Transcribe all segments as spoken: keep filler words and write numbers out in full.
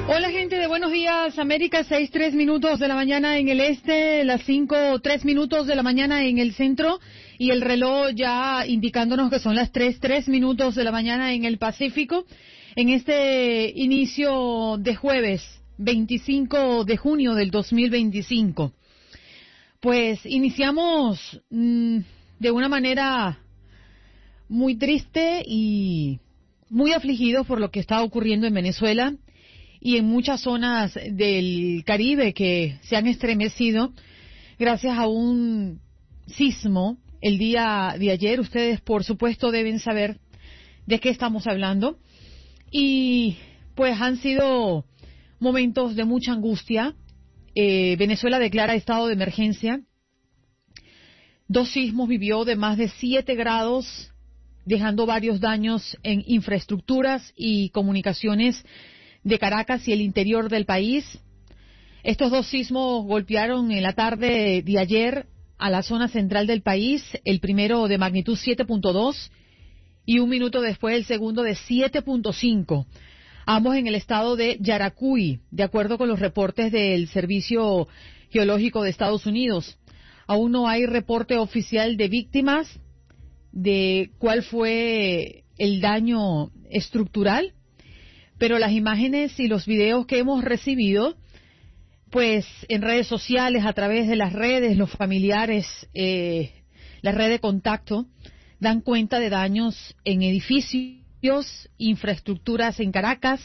Hola gente de Buenos Días América, seis tres minutos de la mañana en el este, las cinco tres minutos de la mañana en el centro y el reloj ya indicándonos que son las tres tres minutos de la mañana en el Pacífico en este inicio de jueves veinticinco de junio del dos mil veinticinco. Pues iniciamos mmm, de una manera muy triste y muy afligidos por lo que está ocurriendo en Venezuela y en muchas zonas del Caribe que se han estremecido gracias a un sismo el día de ayer. Ustedes, por supuesto, deben saber de qué estamos hablando. Y pues han sido momentos de mucha angustia. Eh, Venezuela declara estado de emergencia. Dos sismos vivió de más de siete grados, dejando varios daños en infraestructuras y comunicaciones de Caracas y el interior del país. Estos dos sismos golpearon en la tarde de ayer a la zona central del país, el primero de magnitud siete punto dos y un minuto después el segundo de siete punto cinco, ambos en el estado de Yaracuy, de acuerdo con los reportes del Servicio Geológico de Estados Unidos. Aún no hay reporte oficial de víctimas, de cuál fue el daño estructural, pero las imágenes y los videos que hemos recibido, pues en redes sociales, a través de las redes, los familiares, eh, la red de contacto, dan cuenta de daños en edificios, infraestructuras en Caracas.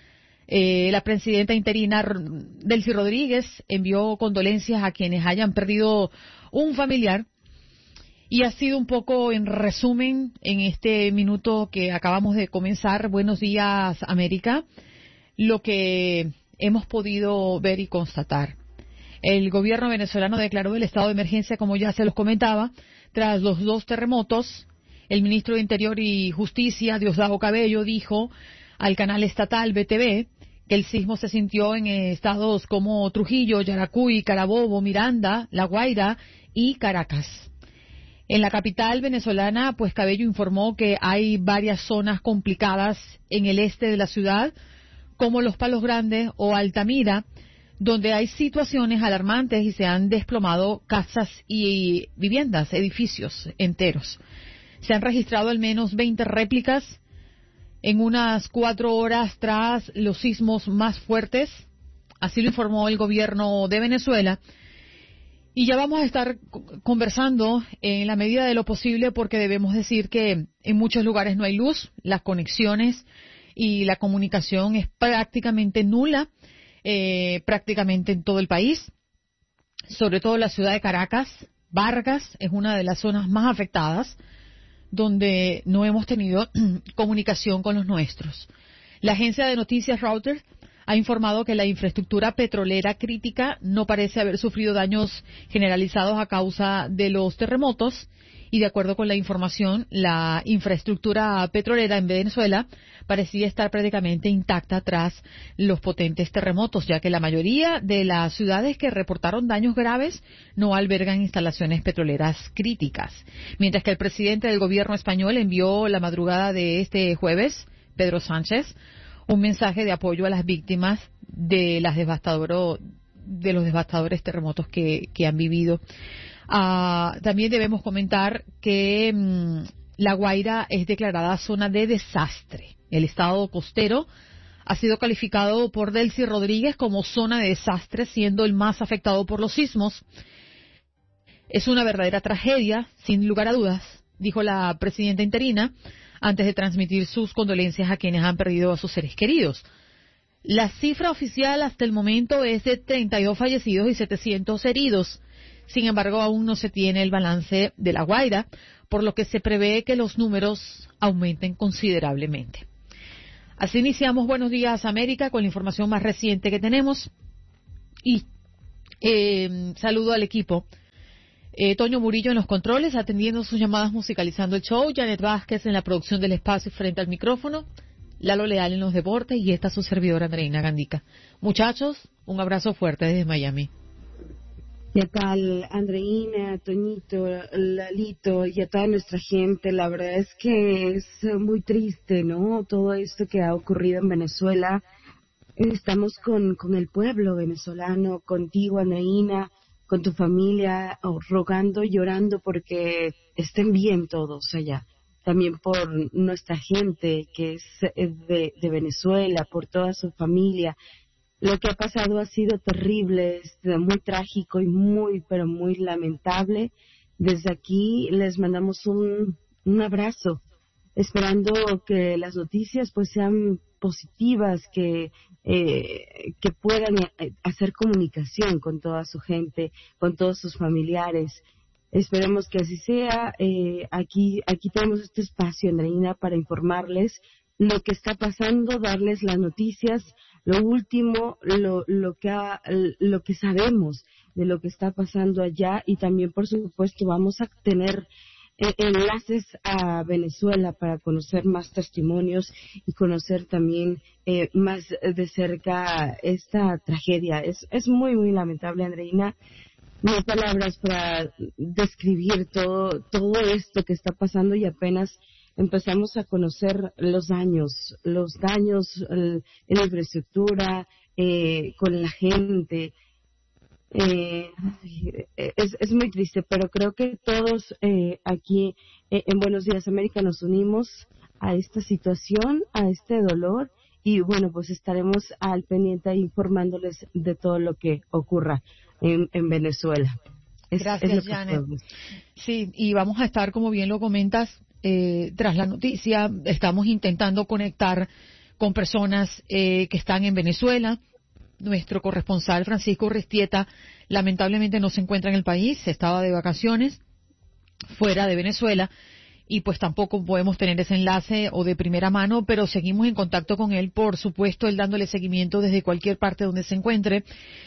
Eh, la presidenta interina Delcy Rodríguez envió condolencias a quienes hayan perdido un familiar. Y ha sido un poco en resumen en este minuto que acabamos de comenzar, Buenos Días América, lo que hemos podido ver y constatar. El gobierno venezolano declaró el estado de emergencia, como ya se los comentaba, tras los dos terremotos. El ministro de Interior y Justicia, Diosdado Cabello, dijo al canal estatal B T V que el sismo se sintió en estados como Trujillo, Yaracuy, Carabobo, Miranda, La Guaira y Caracas. En la capital venezolana, pues Cabello informó que hay varias zonas complicadas en el este de la ciudad, como Los Palos Grandes o Altamira, donde hay situaciones alarmantes y se han desplomado casas y viviendas, edificios enteros. Se han registrado al menos veinte réplicas en unas cuatro horas tras los sismos más fuertes, así lo informó el gobierno de Venezuela. Y ya vamos a estar conversando en la medida de lo posible porque debemos decir que en muchos lugares no hay luz, las conexiones y la comunicación es prácticamente nula, eh, prácticamente en todo el país, sobre todo la ciudad de Caracas. Vargas es una de las zonas más afectadas donde no hemos tenido comunicación con los nuestros. La agencia de noticias Reuters ha informado que la infraestructura petrolera crítica no parece haber sufrido daños generalizados a causa de los terremotos y, de acuerdo con la información, la infraestructura petrolera en Venezuela parecía estar prácticamente intacta tras los potentes terremotos, ya que la mayoría de las ciudades que reportaron daños graves no albergan instalaciones petroleras críticas. Mientras que el presidente del gobierno español envió la madrugada de este jueves, Pedro Sánchez, un mensaje de apoyo a las víctimas de las devastadoras de los devastadores terremotos que, que han vivido. Uh, también debemos comentar que mmm, La Guaira es declarada zona de desastre. El estado costero ha sido calificado por Delcy Rodríguez como zona de desastre, siendo el más afectado por los sismos. Es una verdadera tragedia, sin lugar a dudas, dijo la presidenta interina, antes de transmitir sus condolencias a quienes han perdido a sus seres queridos. La cifra oficial hasta el momento es de treinta y dos fallecidos y setecientos heridos. Sin embargo, aún no se tiene el balance de La Guaira, por lo que se prevé que los números aumenten considerablemente. Así iniciamos Buenos Días América con la información más reciente que tenemos. Y eh, saludo al equipo. Eh, Toño Murillo en los controles, atendiendo sus llamadas, musicalizando el show. Janet Vázquez en la producción del espacio frente al micrófono. Lalo Leal en los deportes y esta su servidora Andreina Gandica. Muchachos, un abrazo fuerte desde Miami. ¿Qué tal, Andreina, Toñito, Lalito y a toda nuestra gente? La verdad es que es muy triste, ¿no? Todo esto que ha ocurrido en Venezuela. Estamos con, con el pueblo venezolano, contigo, Andreina, con tu familia, oh, rogando y llorando porque estén bien todos allá. También por nuestra gente que es de, de Venezuela, por toda su familia. Lo que ha pasado ha sido terrible, es muy trágico y muy, pero muy lamentable. Desde aquí les mandamos un, un abrazo, esperando que las noticias pues sean positivas, que eh, que puedan hacer comunicación con toda su gente, con todos sus familiares. Esperemos que así sea. Eh, aquí aquí tenemos este espacio, Andreina, para informarles lo que está pasando, darles las noticias, lo último, lo lo que ha, lo que sabemos de lo que está pasando allá, y también, por supuesto, vamos a tener enlaces a Venezuela para conocer más testimonios y conocer también eh, más de cerca esta tragedia. Es, es muy, muy lamentable, Andreina. No hay palabras para describir todo, todo esto que está pasando, y apenas empezamos a conocer los daños, los daños el, en la infraestructura, eh, con la gente. Eh, es, es muy triste, pero creo que todos eh, aquí eh, en Buenos Días América nos unimos a esta situación, a este dolor, y bueno, pues estaremos al pendiente informándoles de todo lo que ocurra en, en Venezuela. Es, Gracias, es Janet. Sí, y vamos a estar, como bien lo comentas, eh, tras la noticia, estamos intentando conectar con personas eh, que están en Venezuela. Nuestro corresponsal Francisco Restieta lamentablemente no se encuentra en el país, estaba de vacaciones fuera de Venezuela, y pues tampoco podemos tener ese enlace o de primera mano, pero seguimos en contacto con él, por supuesto, él dándole seguimiento desde cualquier parte donde se encuentre.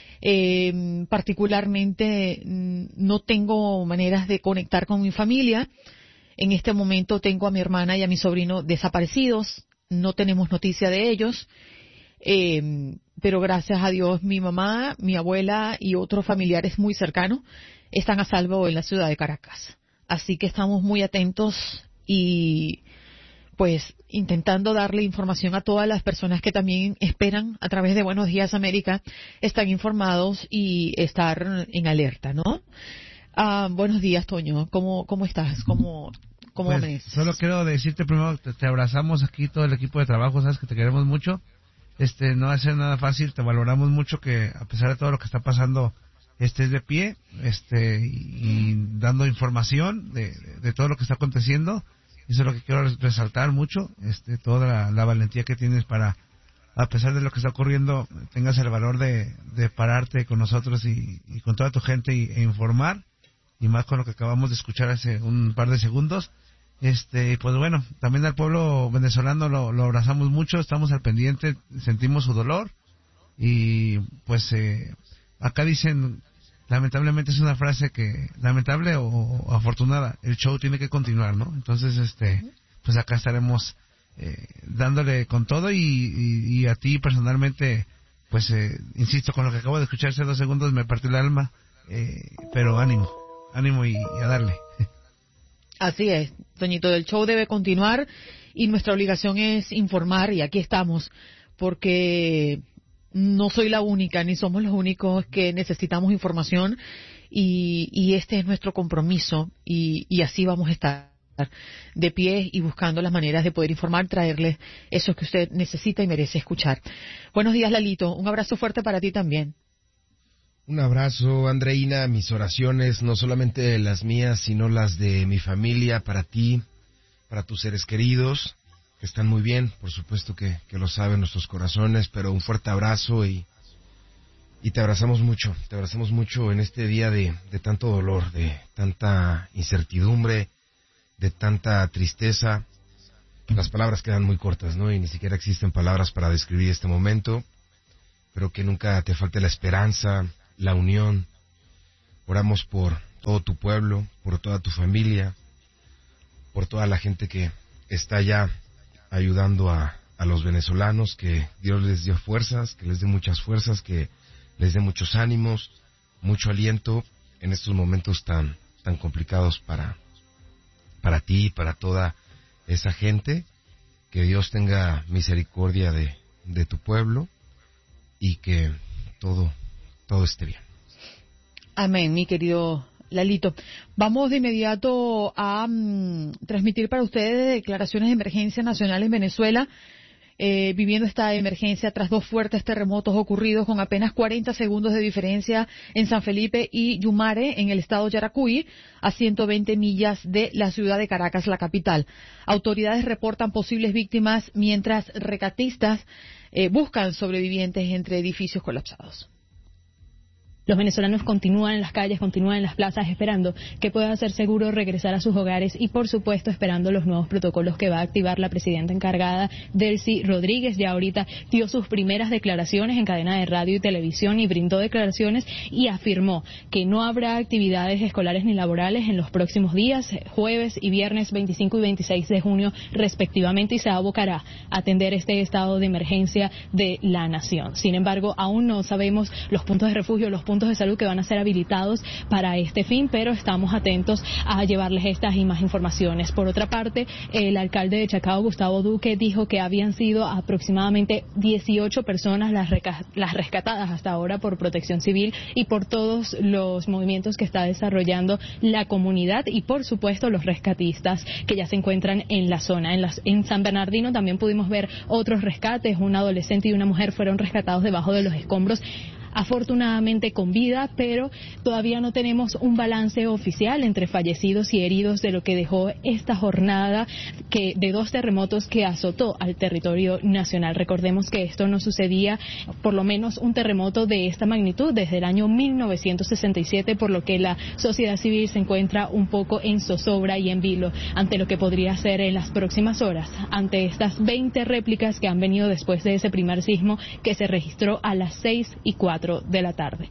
Eh, particularmente no tengo maneras de conectar con mi familia. En este momento tengo a mi hermana y a mi sobrino desaparecidos, no tenemos noticia de ellos. Eh, pero gracias a Dios mi mamá, mi abuela y otros familiares muy cercanos están a salvo en la ciudad de Caracas. Así que estamos muy atentos y pues intentando darle información a todas las personas que también esperan a través de Buenos Días América, están informados y estar en alerta, ¿no? Ah, buenos días, Toño. ¿Cómo, cómo estás? ¿Cómo, cómo pues, amaneces? Solo quiero decirte primero, te, te abrazamos aquí todo el equipo de trabajo, sabes que te queremos mucho. Este, no va a ser nada fácil, te valoramos mucho que a pesar de todo lo que está pasando estés de pie, este, y, y dando información de, de, de todo lo que está aconteciendo. Eso es lo que quiero resaltar mucho, este, toda la, la valentía que tienes para, a pesar de lo que está ocurriendo, tengas el valor de, de pararte con nosotros y, y con toda tu gente y, e informar, y más con lo que acabamos de escuchar hace un par de segundos. Este, pues bueno, también al pueblo venezolano lo, lo abrazamos mucho, estamos al pendiente, sentimos su dolor, y pues eh, acá dicen, lamentablemente es una frase que, lamentable o, o afortunada, el show tiene que continuar, ¿no? Entonces, este, pues acá estaremos eh, dándole con todo, y, y, y a ti personalmente, pues eh, insisto, con lo que acabo de escuchar hace dos segundos me partió el alma, eh, pero ánimo, ánimo y, y a darle. Así es, Toñito, el show debe continuar y nuestra obligación es informar, y aquí estamos, porque no soy la única, ni somos los únicos que necesitamos información, y, y este es nuestro compromiso, y, y así vamos a estar de pie y buscando las maneras de poder informar, traerles eso que usted necesita y merece escuchar. Buenos días, Lalito, un abrazo fuerte para ti también. Un abrazo, Andreina, mis oraciones, no solamente las mías, sino las de mi familia, para ti, para tus seres queridos, que están muy bien, por supuesto que, que lo saben nuestros corazones, pero un fuerte abrazo, y, y te abrazamos mucho, te abrazamos mucho en este día de, de tanto dolor, de tanta incertidumbre, de tanta tristeza. Las palabras quedan muy cortas, ¿no? Y ni siquiera existen palabras para describir este momento, pero que nunca te falte la esperanza, la unión. Oramos por todo tu pueblo, por toda tu familia, por toda la gente que está ya ayudando a, a los venezolanos, que Dios les dio fuerzas, que les dé muchas fuerzas, que les dé muchos ánimos, mucho aliento en estos momentos tan tan complicados para para ti y para toda esa gente. Que Dios tenga misericordia de, de tu pueblo, y que todo, todo esté bien. Amén, mi querido Lalito. Vamos de inmediato a um, transmitir para ustedes declaraciones de emergencia nacional en Venezuela, eh, viviendo esta emergencia tras dos fuertes terremotos ocurridos con apenas cuarenta segundos de diferencia en San Felipe y Yumare, en el estado Yaracuy, a ciento veinte millas de la ciudad de Caracas, la capital. Autoridades reportan posibles víctimas mientras rescatistas eh, buscan sobrevivientes entre edificios colapsados. Los venezolanos continúan en las calles, continúan en las plazas esperando que pueda ser seguro regresar a sus hogares y, por supuesto, esperando los nuevos protocolos que va a activar la presidenta encargada, Delcy Rodríguez. Ya ahorita dio sus primeras declaraciones en cadena de radio y televisión y brindó declaraciones y afirmó que no habrá actividades escolares ni laborales en los próximos días, jueves y viernes veinticinco y veintiséis de junio respectivamente, y se abocará a atender este estado de emergencia de la nación. Sin embargo, aún no sabemos los puntos de refugio, los puntos de salud que van a ser habilitados para este fin, pero estamos atentos a llevarles estas y más informaciones. Por otra parte, el alcalde de Chacao, Gustavo Duque, dijo que habían sido aproximadamente dieciocho personas las, reca- las rescatadas hasta ahora por Protección Civil y por todos los movimientos que está desarrollando la comunidad y, por supuesto, los rescatistas que ya se encuentran en la zona. En, las, en San Bernardino también pudimos ver otros rescates. Un adolescente y una mujer fueron rescatados debajo de los escombros, afortunadamente con vida, pero todavía no tenemos un balance oficial entre fallecidos y heridos de lo que dejó esta jornada que de dos terremotos que azotó al territorio nacional. Recordemos que esto no sucedía, por lo menos un terremoto de esta magnitud, desde el año mil novecientos sesenta y siete, por lo que la sociedad civil se encuentra un poco en zozobra y en vilo ante lo que podría ser en las próximas horas, ante estas veinte réplicas que han venido después de ese primer sismo que se registró a las seis y cuatro de la tarde.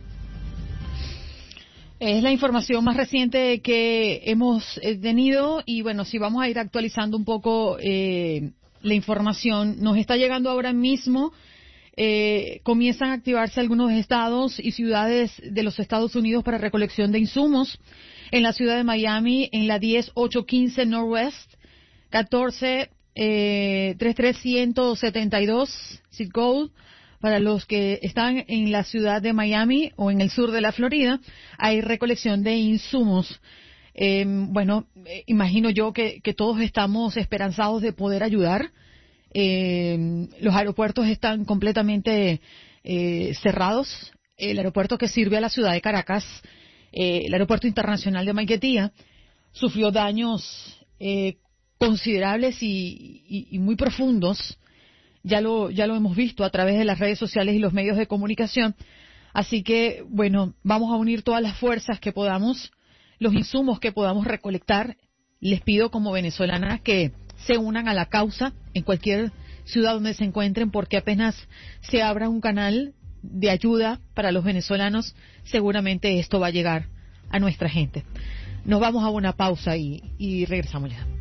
Es la información más reciente que hemos tenido y bueno, si vamos a ir actualizando un poco eh, la información, nos está llegando ahora mismo, eh, comienzan a activarse algunos estados y ciudades de los Estados Unidos para recolección de insumos. En la ciudad de Miami, en la diez ochocientos quince Northwest, catorce eh, treinta y tres ciento setenta y dos zip code. Para los que están en la ciudad de Miami o en el sur de la Florida, hay recolección de insumos. Eh, bueno, eh, imagino yo que, que todos estamos esperanzados de poder ayudar. Eh, los aeropuertos están completamente eh, cerrados. El aeropuerto que sirve a la ciudad de Caracas, eh, el aeropuerto internacional de Maiquetía, sufrió daños eh, considerables y, y, y muy profundos. Ya lo, ya lo hemos visto a través de las redes sociales y los medios de comunicación. Así que, bueno, vamos a unir todas las fuerzas que podamos, los insumos que podamos recolectar. Les pido como venezolanas que se unan a la causa en cualquier ciudad donde se encuentren, porque apenas se abra un canal de ayuda para los venezolanos, seguramente esto va a llegar a nuestra gente. Nos vamos a una pausa y, y regresamos ya.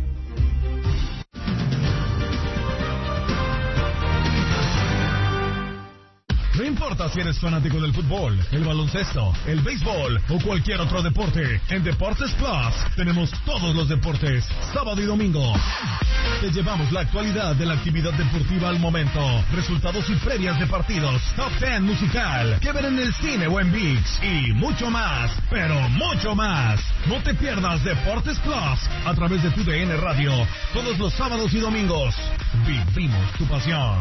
No importa si eres fanático del fútbol, el baloncesto, el béisbol o cualquier otro deporte, en Deportes Plus tenemos todos los deportes, sábado y domingo. Te llevamos la actualidad de la actividad deportiva al momento, resultados y previas de partidos, top diez musical, que ver en el cine o en ViX y mucho más, pero mucho más. No te pierdas Deportes Plus a través de tu D N Radio, todos los sábados y domingos. Vivimos tu pasión.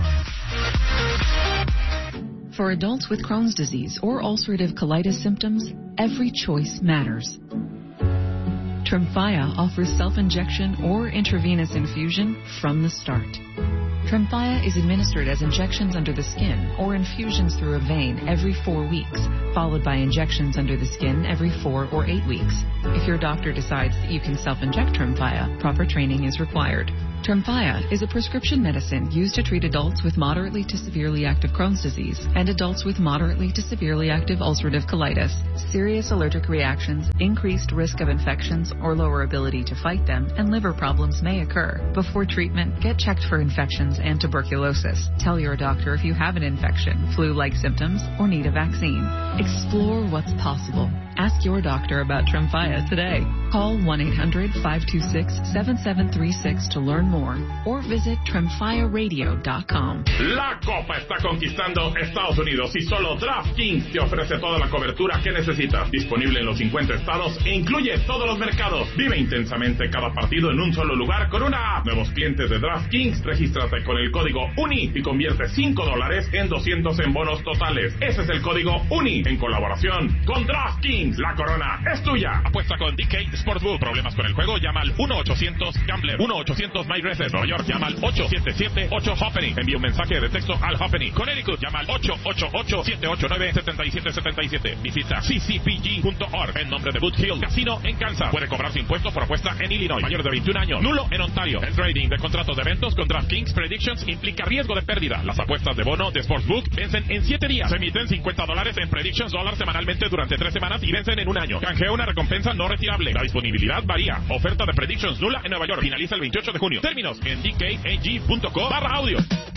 For adults with Crohn's disease or ulcerative colitis symptoms, every choice matters. Tremfya offers self-injection or intravenous infusion from the start. Tremfya is administered as injections under the skin or infusions through a vein every four weeks, followed by injections under the skin every four or eight weeks. If your doctor decides that you can self-inject Tremfya, proper training is required. Tremfya is a prescription medicine used to treat adults with moderately to severely active Crohn's disease and adults with moderately to severely active ulcerative colitis. Serious allergic reactions, increased risk of infections or lower ability to fight them, and liver problems may occur. Before treatment, get checked for infections and tuberculosis. Tell your doctor if you have an infection, flu-like symptoms, or need a vaccine. Explore what's possible. Ask your doctor about Tremfya today. Call one eight hundred five two six seven seven three six to learn more or visit tremfya radio dot com. La Copa está conquistando Estados Unidos y solo DraftKings te ofrece toda la cobertura que necesitas. Disponible en los cincuenta estados e incluye todos los mercados. Vive intensamente cada partido en un solo lugar con una app. Nuevos clientes de DraftKings, regístrate con el código UNI y convierte cinco dólares en doscientos en bonos totales. Ese es el código UNI en colaboración con DraftKings. La corona es tuya. Apuesta con D K Sportsbook. Problemas con el juego, llama al uno ochocientos gambler. uno ochocientos my races. Nueva York, llama al ocho siete siete ocho Hoppening. Envía un mensaje de texto al Hoppening. Connecticut, llama al ocho ocho ocho siete ocho nueve siete siete siete siete. Visita c c p g punto org en nombre de Boot Hill Casino en Kansas. Puede cobrarse impuestos por apuesta en Illinois. Mayor de veintiún años. Nulo en Ontario. El trading de contratos de eventos con DraftKings Predictions implica riesgo de pérdida. Las apuestas de bono de Sportsbook vencen en siete días. Se emiten cincuenta dólares en Predictions dólar semanalmente durante tres semanas y vencen en un año. Canjea una recompensa no retirable. La disponibilidad varía. Oferta de Predictions nula en Nueva York. Finaliza el veintiocho de junio. Términos en d k a g punto com barra audio.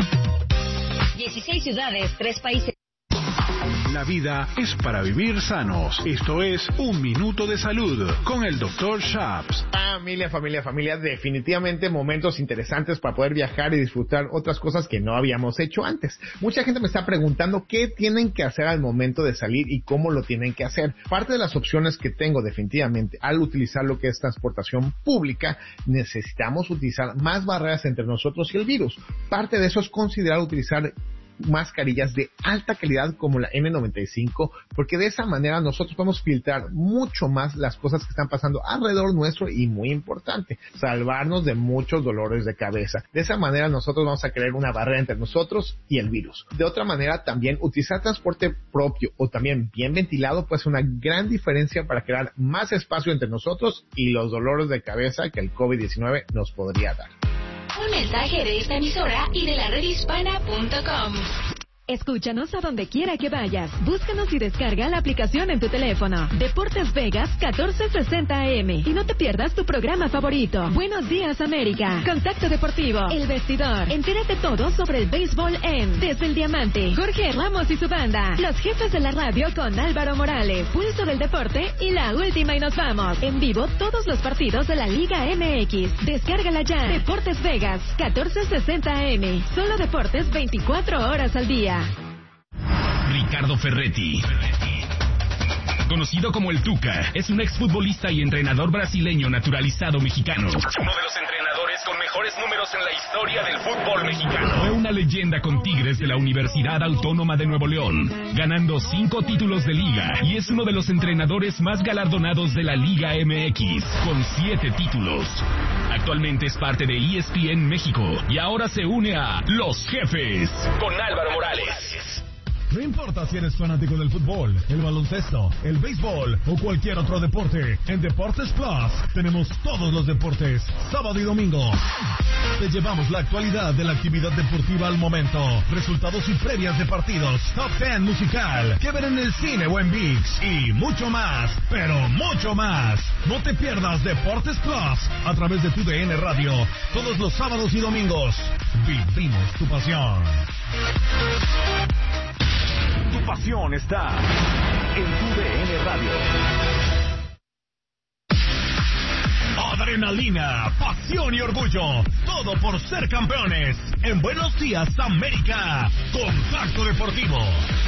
dieciséis ciudades, tres países. La vida es para vivir sanos. Esto es Un Minuto de Salud con el doctor Shaps. Familia, familia, familia, definitivamente momentos interesantes para poder viajar y disfrutar otras cosas que no habíamos hecho antes. Mucha gente me está preguntando qué tienen que hacer al momento de salir y cómo lo tienen que hacer. Parte de las opciones que tengo definitivamente al utilizar lo que es transportación pública, necesitamos utilizar más barreras entre nosotros y el virus. Parte de eso es considerar utilizar mascarillas de alta calidad como la N noventa y cinco, porque de esa manera nosotros podemos filtrar mucho más las cosas que están pasando alrededor nuestro y, muy importante, salvarnos de muchos dolores de cabeza. De esa manera nosotros vamos a crear una barrera entre nosotros y el virus. De otra manera, también utilizar transporte propio o también bien ventilado puede ser una gran diferencia para crear más espacio entre nosotros y los dolores de cabeza que el COVID diecinueve nos podría dar. Un mensaje de esta emisora y de la red hispana punto com. Escúchanos a donde quiera que vayas. Búscanos y descarga la aplicación en tu teléfono. Deportes Vegas catorce sesenta A M. Y no te pierdas tu programa favorito. Buenos días, América. Contacto Deportivo. El Vestidor. Entérate todo sobre el béisbol en Desde el Diamante. Jorge Ramos y su banda. Los jefes de la radio con Álvaro Morales. Pulso del deporte y la última y nos vamos. En vivo todos los partidos de la Liga M X. Descárgala ya. Deportes Vegas catorce sesenta A M. Solo deportes veinticuatro horas al día. Ricardo Ferretti, conocido como el Tuca, es un exfutbolista y entrenador brasileño naturalizado mexicano. Uno de los entrenadores con mejores números en la historia del fútbol mexicano. Fue una leyenda con Tigres de la Universidad Autónoma de Nuevo León, ganando cinco títulos de liga, y es uno de los entrenadores más galardonados de la Liga M X, con siete títulos. Actualmente es parte de E S P N México y ahora se une a Los Jefes con Álvaro Morales. No importa si eres fanático del fútbol, el baloncesto, el béisbol o cualquier otro deporte, en Deportes Plus tenemos todos los deportes, sábado y domingo. Te llevamos la actualidad de la actividad deportiva al momento, resultados y previas de partidos, top ten musical, que ver en el cine o en ViX y mucho más, pero mucho más. No te pierdas Deportes Plus a través de tu D N Radio, todos los sábados y domingos. Vivimos tu pasión. Tu pasión está en tu D N Radio. Adrenalina, pasión y orgullo, todo por ser campeones. En Buenos Días, América, Contacto Deportivo.